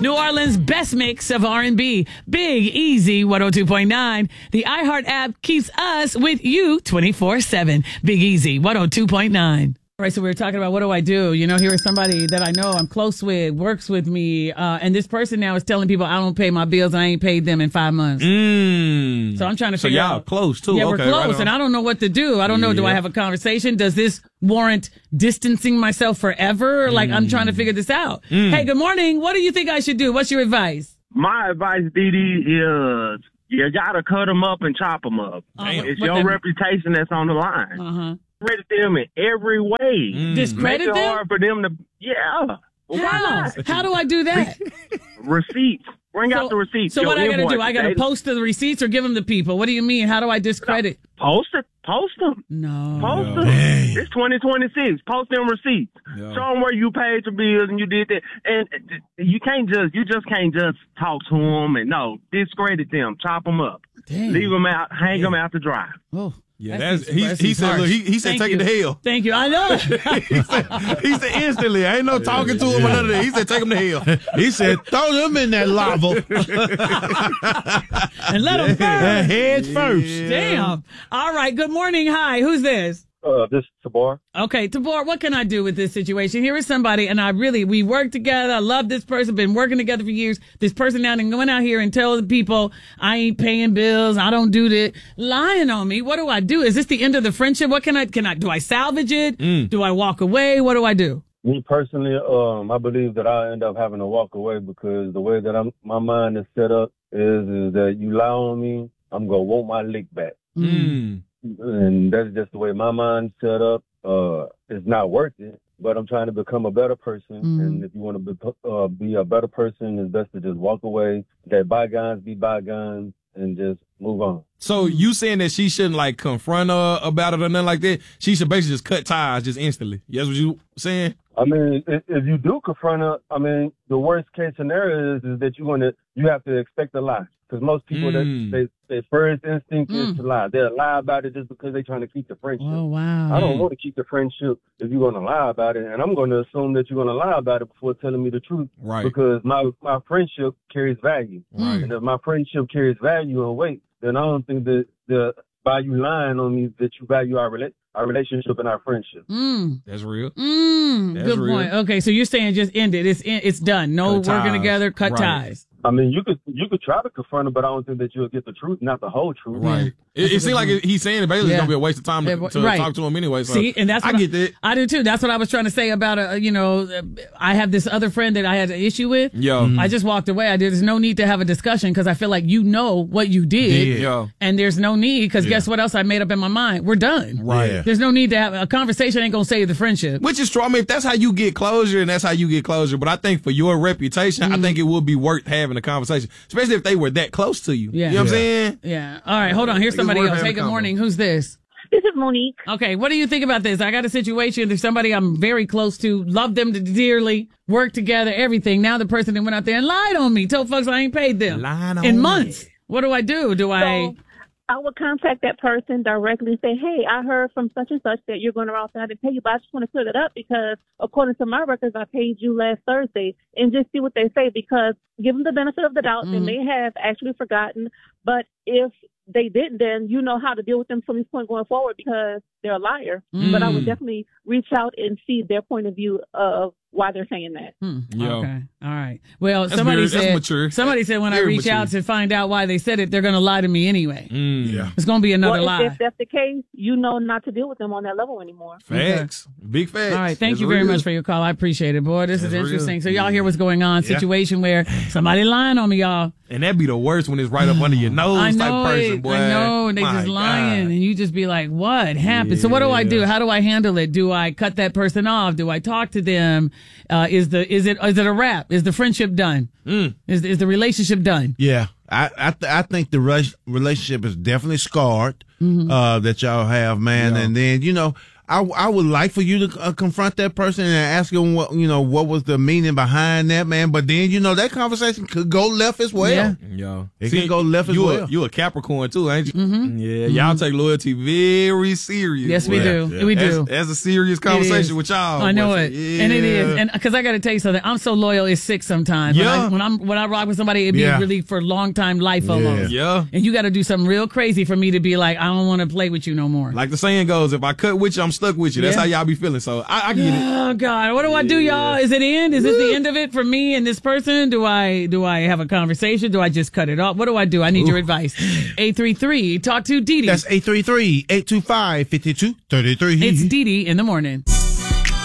New Orleans' best mix of R&B. Big Easy 102.9. The iHeart app keeps us with you 24/7. Big Easy 102.9. All right, so we were talking about what do I do? You know, here is somebody that I know I'm close with, works with me, and this person now is telling people I don't pay my bills and I ain't paid them in 5 months. So I'm trying to figure out. So y'all close too. Yeah, okay, we're close, right and I don't know what to do. I don't know. Do I have a conversation? Does this warrant distancing myself forever? Like, I'm trying to figure this out. Hey, good morning. What do you think I should do? What's your advice? My advice, Dee, is you gotta cut them up and chop them up. It's your reputation that's on the line. Credit them in every way. Discredit them? Make it hard for them to, How do I do that? Receipts. Bring out the receipts. So what I got to do? I got to post the receipts or give them to people? What do you mean? How do I discredit? Post it. Post them. No. Post them. It's 2026. Post them receipts. Show them where you paid your bills and you did that. And you just can't just talk to them and discredit them. Chop them up. Damn. Leave them out. Hang them out to dry. Oh. Yeah, he said. Look, he said, take it to hell. Thank you. I know. he said instantly. I ain't no talking to him or none of that. He said, take him to hell. He said, throw them in that lava and let them burn head first. Damn. All right. Good morning. Hi. Who's this? This is Tabor. Okay, Tabor, what can I do with this situation? Here is somebody, and we work together. I love this person, been working together for years. This person now going out here and tell the people, I ain't paying bills, I don't do that. Lying on me. What do I do? Is this the end of the friendship? What can I do I salvage it? Do I walk away? What do I do? Me personally, I believe that I end up having to walk away because the way that my mind is set up is that you lie on me, I'm going to want my lick back. And that's just the way my mind's set up. It's not worth it, but I'm trying to become a better person. And if you want to be a better person, it's best to just walk away, let bygones be bygones, and just move on. So you saying that she shouldn't like confront her about it or nothing like that? She should basically just cut ties just instantly. That's what you saying? I mean, if you do confront her, I mean, the worst case scenario is that you have to expect a lie. Because most people, their first instinct is to lie. They'll lie about it just because they're trying to keep the friendship. Oh, wow. I don't want to keep the friendship if you're going to lie about it. And I'm going to assume that you're going to lie about it before telling me the truth. Right. Because my friendship carries value. Right. And if my friendship carries value and weight, then I don't think that by you lying on me that you value our relationship and our friendship. That's real. That's good real. Point. Okay, so you're saying just end it. It's done. No working together. Cut ties. I mean, you could try to confront him, but I don't think that you'll get the truth, not the whole truth. Right. It seems like he's saying it basically it's going to be a waste of time to talk to him anyway. So see, and that's what I get that. I do too. That's what I was trying to say about, I have this other friend that I had an issue with. I just walked away. There's no need to have a discussion because I feel like you know what you did. And there's no need because guess what else I made up in my mind? We're done. Right. There's no need to have a conversation ain't going to save the friendship. Which is true. I mean, if that's how you get closure, and that's how you get closure. But I think for your reputation, I think it would be worth having a conversation. Especially if they were that close to you. Yeah. You know what I'm saying? Yeah. All right, hold on. Here's somebody else. Hey, good morning. Who's this? This is Monique. Okay, what do you think about this? I got a situation. There's somebody I'm very close to, love them dearly, work together, everything. Now the person that went out there and lied on me, told folks I ain't paid them in months. What do I do? I would contact that person directly and say, hey, I heard from such and such that you're going to out there to pay you, but I just want to clear that up because according to my records, I paid you last Thursday, and just see what they say because give them the benefit of the doubt. They may have actually forgotten, but if they didn't, then you know how to deal with them from this point going forward because they're a liar. But I would definitely reach out and see their point of view of why they're saying that. Okay. All right. Well, somebody said when I reach out to find out why they said it, they're going to lie to me anyway. It's going to be another lie. If that's the case, you know not to deal with them on that level anymore. Facts. Big facts. All right. Thank you very much for your call. I appreciate it. Boy, this is interesting. So y'all hear what's going on. Situation where somebody lying on me, y'all. And that'd be the worst when it's right up under your nose type person, boy. I know. And they just lying. And you just be like, what happened? So what do I do? How do I handle it? Do I cut that person off? Do I talk to them? Is it a wrap? Is the friendship done? Is the relationship done? Yeah. I think the relationship is definitely scarred, that y'all have, man. Yeah. And then, I would like for you to confront that person and ask them what was the meaning behind that, man. But then that conversation could go left as well. Yeah. Yo, it can go left as well. You a Capricorn too, ain't you? Mm-hmm. Yeah, y'all take loyalty very serious. Yes, we do. Yeah. We do. That's a serious conversation with y'all. I know it, and it is, and because I got to tell you something, I'm so loyal, it's sick sometimes. Yeah. When I rock with somebody, it be really for long time life almost. Yeah, and you got to do something real crazy for me to be like, I don't want to play with you no more. Like the saying goes, if I cut with you, I'm stuck with you. That's how y'all be feeling. So I get it. Oh God, what do I do, y'all? Is it end? Is this the end of it for me and this person? Do I have a conversation? Do I just cut it off? What do I do? I need your advice. 833 talk to Dee Dee. That's 833-825-5233. It's Dee Dee in the morning.